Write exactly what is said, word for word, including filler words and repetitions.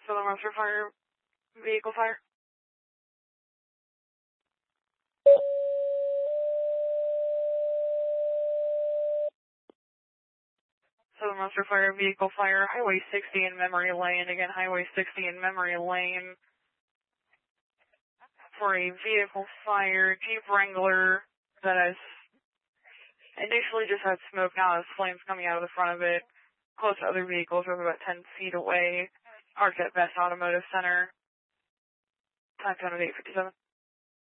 Southern Monster Fire, vehicle fire. Southern Monster Fire, vehicle fire, Highway sixty in Memory Lane. Again, Highway sixty in Memory Lane. For a vehicle fire, Jeep Wrangler that has initially just had smoke, now has flames coming out of the front of it. Close to other vehicles, we're about ten feet away. Parked at Best Automotive Center. Time zone of eight fifty-seven.